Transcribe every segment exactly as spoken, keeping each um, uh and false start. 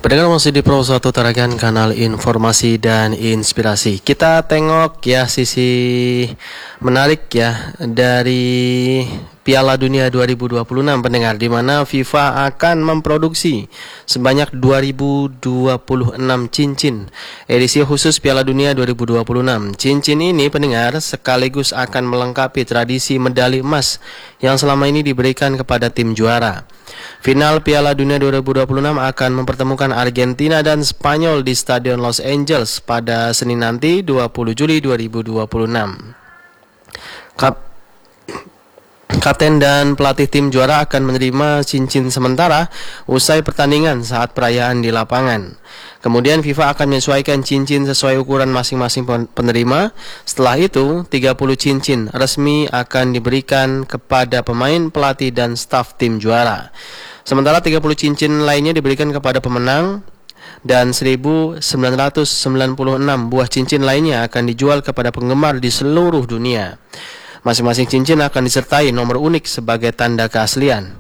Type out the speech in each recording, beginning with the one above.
Pendengar masih di Pro satu Tarakan, kanal informasi dan inspirasi. Kita tengok ya sisi menarik ya dari Piala Dunia dua ribu dua puluh enam, pendengar, di mana FIFA akan memproduksi sebanyak dua ribu dua puluh enam cincin edisi khusus Piala Dunia dua ribu dua puluh enam. Cincin ini, pendengar, sekaligus akan melengkapi tradisi medali emas yang selama ini diberikan kepada tim juara. Final Piala Dunia dua ribu dua puluh enam akan mempertemukan Argentina dan Spanyol di Stadion Los Angeles pada Senin nanti dua puluh Juli dua ribu dua puluh enam. Kap Kapten dan pelatih tim juara akan menerima cincin sementara usai pertandingan saat perayaan di lapangan. Kemudian FIFA akan menyesuaikan cincin sesuai ukuran masing-masing penerima. Setelah itu, tiga puluh cincin resmi akan diberikan kepada pemain, pelatih, dan staf tim juara. Sementara tiga puluh cincin lainnya diberikan kepada pemenang, dan seribu sembilan ratus sembilan puluh enam buah cincin lainnya akan dijual kepada penggemar di seluruh dunia. Masing-masing cincin akan disertai nomor unik sebagai tanda keaslian.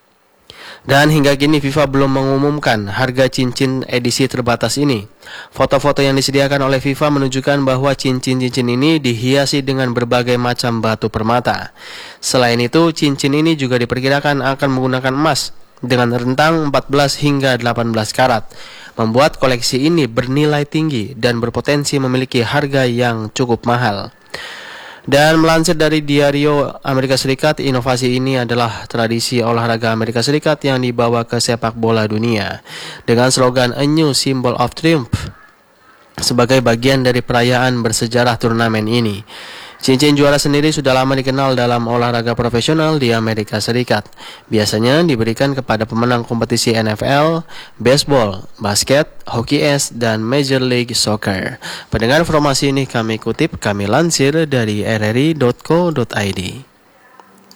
Dan hingga kini FIFA belum mengumumkan harga cincin edisi terbatas ini. Foto-foto yang disediakan oleh FIFA menunjukkan bahwa cincin-cincin ini dihiasi dengan berbagai macam batu permata. Selain itu, cincin ini juga diperkirakan akan menggunakan emas dengan rentang empat belas hingga delapan belas karat, membuat koleksi ini bernilai tinggi dan berpotensi memiliki harga yang cukup mahal. Dan melansir dari Diario Amerika Serikat, inovasi ini adalah tradisi olahraga Amerika Serikat yang dibawa ke sepak bola dunia dengan slogan A New Symbol of Triumph sebagai bagian dari perayaan bersejarah turnamen ini. Cincin juara sendiri sudah lama dikenal dalam olahraga profesional di Amerika Serikat. Biasanya diberikan kepada pemenang kompetisi N F L, baseball, basket, hoki es, dan Major League Soccer. Pendengar, informasi ini kami kutip, kami lansir dari r r i dot co dot i d.